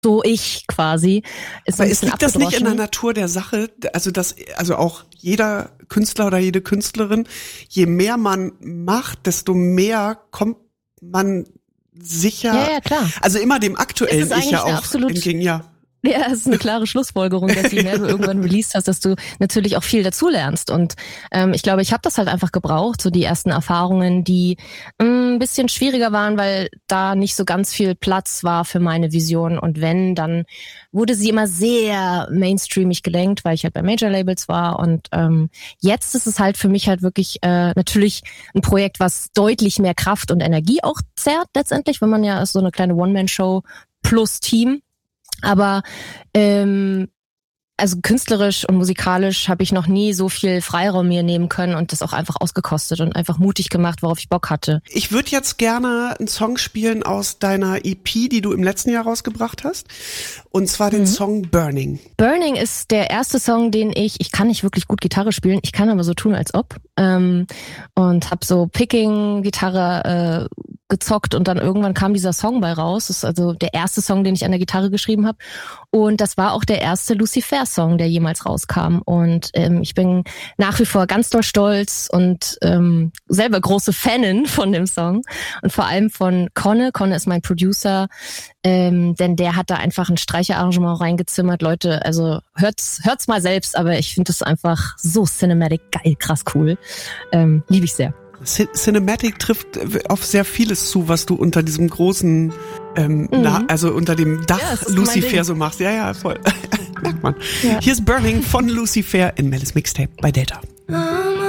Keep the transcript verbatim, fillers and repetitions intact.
so ich quasi. Ist Aber es liegt das nicht in der Natur der Sache, also dass, also auch jeder Künstler oder jede Künstlerin, je mehr man macht, desto mehr kommt man sicher, ja, ja, klar. Also immer dem aktuellen Ich ja auch entgegen, ja. Ja, es ist eine klare Schlussfolgerung, dass je mehr du irgendwann released hast, dass du natürlich auch viel dazulernst. Und ähm, ich glaube, ich habe das halt einfach gebraucht, so die ersten Erfahrungen, die ein bisschen schwieriger waren, weil da nicht so ganz viel Platz war für meine Vision. Und wenn, dann wurde sie immer sehr mainstreamig gelenkt, weil ich halt bei Major-Labels war. Und ähm, jetzt ist es halt für mich halt wirklich äh, natürlich ein Projekt, was deutlich mehr Kraft und Energie auch zerrt letztendlich, wenn man ja so eine kleine One-Man-Show plus Team. Aber ähm, also künstlerisch und musikalisch habe ich noch nie so viel Freiraum mir nehmen können und das auch einfach ausgekostet und einfach mutig gemacht, worauf ich Bock hatte. Ich würde jetzt gerne einen Song spielen aus deiner E P, die du im letzten Jahr rausgebracht hast. Und zwar den mhm. Song Burning. Burning ist der erste Song, den ich, ich kann nicht wirklich gut Gitarre spielen, ich kann aber so tun, als ob. Ähm, und habe so Picking-Gitarre äh, gezockt und dann irgendwann kam dieser Song bei raus. Das ist also der erste Song, den ich an der Gitarre geschrieben habe. Und das war auch der erste Lucifer-Song, der jemals rauskam. Und ähm, ich bin nach wie vor ganz doll stolz und ähm, selber große Fanin von dem Song. Und vor allem von Conne. Conne ist mein Producer, ähm, denn der hat da einfach ein Streicherarrangement reingezimmert. Leute, also hört's, hört's mal selbst, aber ich finde das einfach so cinematic, geil, krass cool. Ähm, liebe ich sehr. Cinematic trifft auf sehr vieles zu, was du unter diesem großen, ähm, mhm. na, also unter dem Dach ja, Lucifer so machst. Ja, ja, voll. Merkt man. Ja. Hier ist Burning von Lucifer in Melis Mixtape bei Delta.